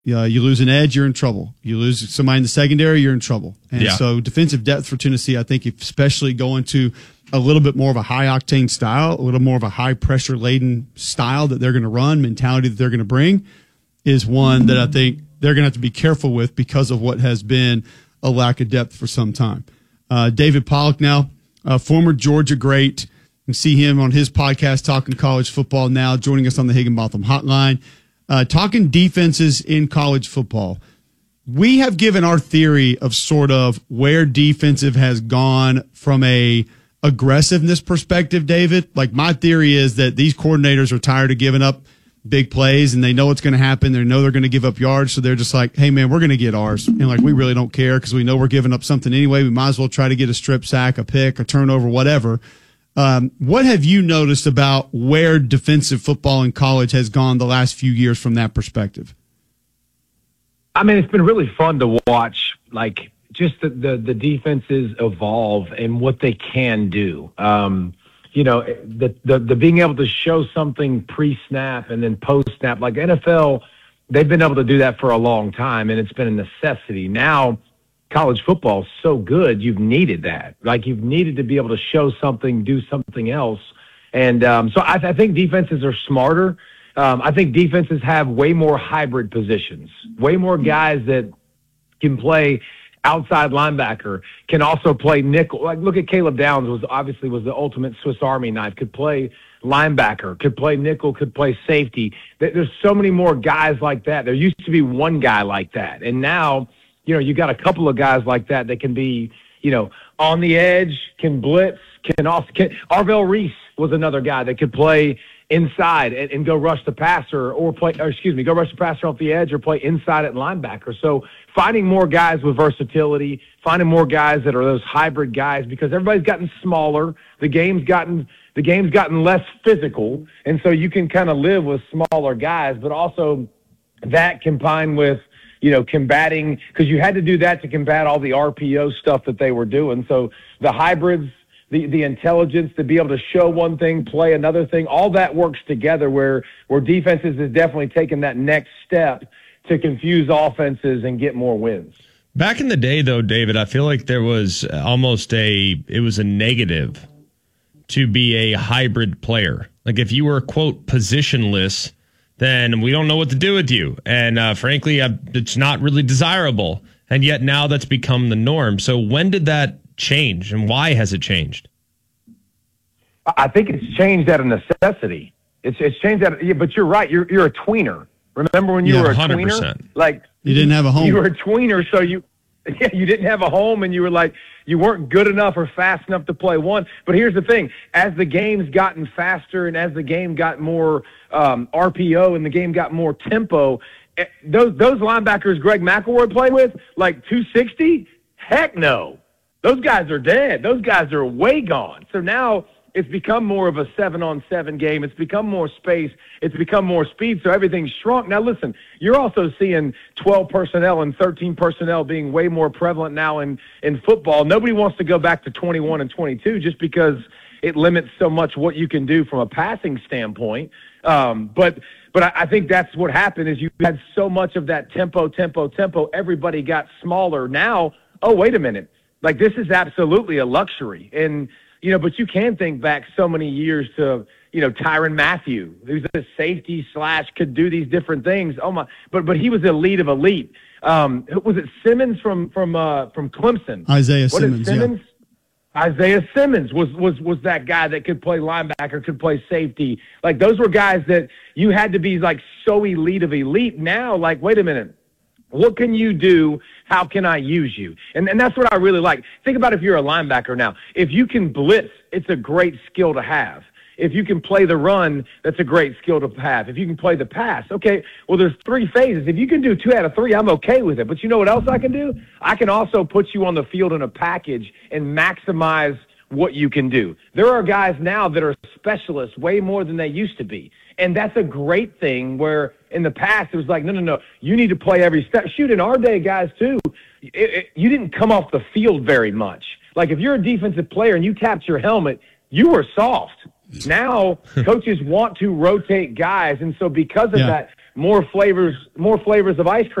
You lose an edge, you're in trouble. You lose somebody in the secondary, you're in trouble. And so defensive depth for Tennessee, I think, especially going to a little bit more of a high-octane style, a little more of a high-pressure-laden style that they're going to run, mentality that they're going to bring, is one that I think they're going to have to be careful with because of what has been a lack of depth for some time. David Pollock now, former Georgia great. You can see him on his podcast talking college football now, joining us on the Higginbotham Hotline. Talking defenses in college football. We have given our theory of sort of where defensive has gone from a aggressiveness perspective, David. Like, my theory is that these coordinators are tired of giving up big plays and they know what's going to happen. They know they're going to give up yards. So they're just like, hey, man, we're going to get ours. And like, we really don't care because we know we're giving up something anyway. We might as well try to get a strip sack, a pick, a turnover, whatever. What have you noticed about where defensive football in college has gone the last few years from that perspective? I mean, it's been really fun to watch, like, just the defenses evolve and what they can do. The being able to show something pre-snap and then post-snap, like NFL, they've been able to do that for a long time, and it's been a necessity. Now, college football is so good, you've needed that. Like, you've needed to be able to show something, do something else. And so I think defenses are smarter. I think defenses have way more hybrid positions, way more guys that can play outside linebacker, can also play nickel. Like, look at Caleb Downs, was the ultimate Swiss Army knife, could play linebacker, could play nickel, could play safety. There's so many more guys like that. There used to be one guy like that. And now, you got a couple of guys like that can be, on the edge, can blitz, Arvell Reese was another guy that could play inside and go rush the passer go rush the passer off the edge or play inside at linebacker. So finding more guys with versatility, finding more guys that are those hybrid guys, because everybody's gotten smaller. The game's gotten less physical. And so you can kind of live with smaller guys, but also that combined with, combating, because you had to do that to combat all the RPO stuff that they were doing. So the hybrids, the intelligence to be able to show one thing, play another thing, all that works together where defenses is definitely taking that next step to confuse offenses and get more wins. Back in the day, though, David, I feel like there was it was a negative to be a hybrid player. Like, if you were, quote, positionless, then we don't know what to do with you. And frankly, it's not really desirable. And yet now that's become the norm. So when did that change, and why has it changed? I think it's changed out of necessity. It's changed out of, but you're right. You're a tweener. Remember when you were a 100%. Tweener? Like, you didn't have a home. You were a tweener, so you didn't have a home, and you were like, you weren't good enough or fast enough to play one. But here's the thing: as the game's gotten faster, and as the game got more RPO, and the game got more tempo, those linebackers Greg McElroy played with, like 260, heck no. Those guys are dead. Those guys are way gone. So now it's become more of a 7-on-7 game. It's become more space. It's become more speed, so everything's shrunk. Now, listen, you're also seeing 12 personnel and 13 personnel being way more prevalent now in football. Nobody wants to go back to 21 and 22 just because it limits so much what you can do from a passing standpoint. But I think that's what happened is you had so much of that tempo. Everybody got smaller. Now, oh, wait a minute. Like, this is absolutely a luxury. And, but you can think back so many years to, Tyrann Mathieu, who's a safety / could do these different things. Oh my, but he was elite of elite. Was it Simmons from Clemson? Isaiah Simmons. Simmons? Yeah. Isaiah Simmons was that guy that could play linebacker, could play safety. Like, those were guys that you had to be like so elite of elite. Now, like, wait a minute. What can you do? How can I use you? And that's what I really like. Think about if you're a linebacker now. If you can blitz, it's a great skill to have. If you can play the run, that's a great skill to have. If you can play the pass, okay, well, there's 3 phases. If you can do 2 out of 3, I'm okay with it. But you know what else I can do? I can also put you on the field in a package and maximize what you can do. There are guys now that are specialists way more than they used to be. And that's a great thing where in the past it was like, no, you need to play every step. Shoot, in our day, guys, too, you didn't come off the field very much. Like, if you're a defensive player and you tapped your helmet, you were soft. Now, coaches want to rotate guys, and so because of that, more flavors of ice cream.